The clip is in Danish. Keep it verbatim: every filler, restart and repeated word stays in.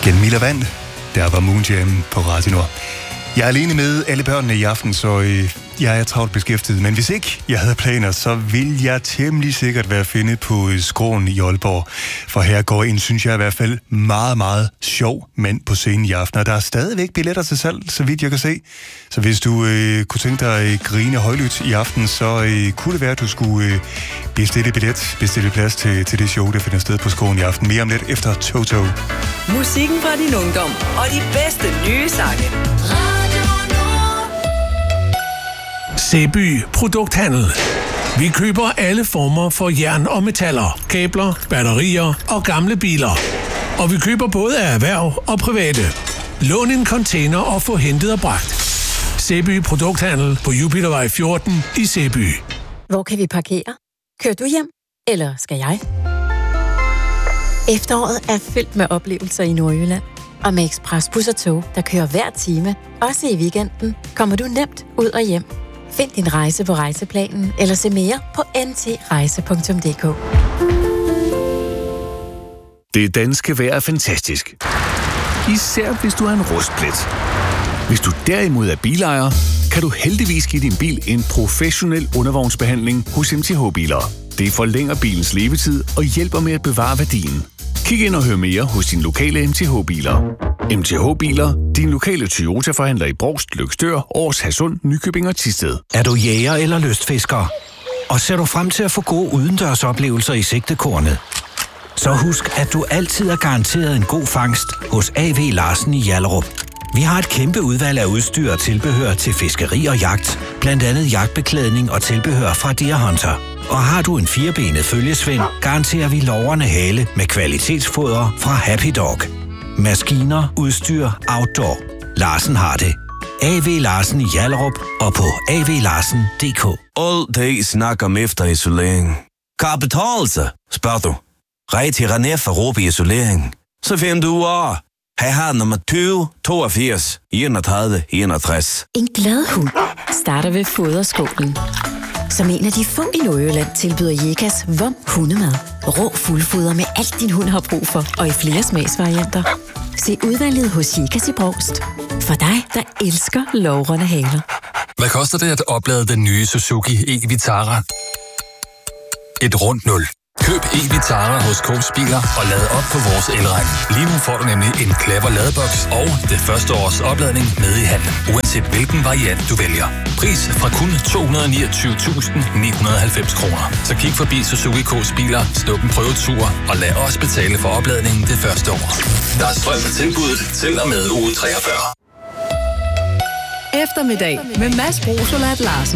Gennem Mila Vand, der var Moon Jam på Radio Nord. Jeg er alene med alle børnene i aften, så øh, jeg er travlt beskæftiget. Men hvis ikke jeg havde planer, så vil jeg temmelig sikkert være finde på øh, Skråen i Aalborg. For her går en, synes jeg i hvert fald, meget, meget sjov mand på scenen i aften. Og der er stadigvæk billetter til salg, så vidt jeg kan se. Så hvis du øh, kunne tænke dig at grine højlydt i aften, så øh, kunne det være, at du skulle øh, bestille billet, bestille plads til, til det show, der finder sted på Skråen i aften. Mere om lidt efter Toto. Musikken fra din ungdom og de bedste nye sange. Sæby Produkthandel. Vi køber alle former for jern og metaller, kabler, batterier og gamle biler. Og vi køber både af erhverv og private. Lån en container og få hentet og bragt. Sæby Produkthandel på Jupitervej fjorten i Sæby. Hvor kan vi parkere? Kører du hjem? Eller skal jeg? Efteråret er fyldt med oplevelser i Nordjylland. Og med Expressbus og tog, der kører hver time, også i weekenden, kommer du nemt ud og hjem. Find din rejse på Rejseplanen, eller se mere på n t rejse punktum d k. Det danske vejr er fantastisk. Især hvis du er en rustplet. Hvis du derimod er bilejer, kan du heldigvis give din bil en professionel undervognsbehandling hos M T H-biler. Det forlænger bilens levetid og hjælper med at bevare værdien. Kig ind og hør mere hos din lokale M T H-biler. M T H-biler, din lokale Toyota-forhandler i Brovst, Løgstør, Aars, Hadsund, Nykøbing og Thisted. Er du jæger eller lystfisker? Og ser du frem til at få gode udendørsoplevelser i sigtekornet? Så husk, at du altid er garanteret en god fangst hos A V Larsen i Hjallerup. Vi har et kæmpe udvalg af udstyr og tilbehør til fiskeri og jagt, blandt andet jagtbeklædning og tilbehør fra Deer Hunter. Og har du en firebenet følgesvend, garanterer vi lårerne hale med kvalitetsfoder fra Happy Dog. Maskiner, udstyr, outdoor. Larsen har det. A V Larsen i Hjallerup og på a v larsen punktum d k. All day snakker om efterisolering. Kan betale sig, spørger du. Rej til René for Råbe Isolering. Så finder du af. Her har nummer tyve toogfirs enogtredive enogtres. En glad hund starter ved foderskålen. Som en af de få i Nordjylland tilbyder Jekas Vom hundemad. Rå fuldfoder med alt din hund har brug for, og i flere smagsvarianter. Se udvalget hos Jekas i Brovst. For dig, der elsker lovrende haler. Hvad koster det at oplade den nye Suzuki e-Vitara? Et rundt nul. Køb e-Vitara hos Coop Biler og lad op på vores elregning. Lige nu får du nemlig en Clever ladeboks og det første års opladning med i handlen, uanset hvilken variant du vælger. Pris fra kun to hundrede niogtyve tusind ni hundrede og halvfems kroner. Så kig forbi Suzuki Coop Biler, snup en prøvetur og lad os betale for opladningen det første år. Der er strøm på tilbuddet til og med uge treogfyrre. Eftermiddag med Mads Brosolat Larsen.